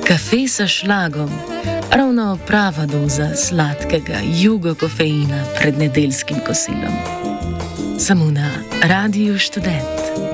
Kafe sa šlagom, ravno prava doza sladkega jugokofeina pred nedeljskim kosilom. Samo na Radiu Študent.